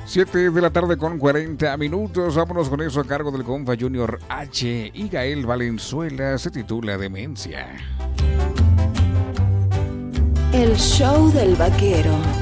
7 de la tarde con 40 minutos. Vámonos con eso a cargo del compa Junior H y Gael Valenzuela. Se titula Demencia. El show del vaquero.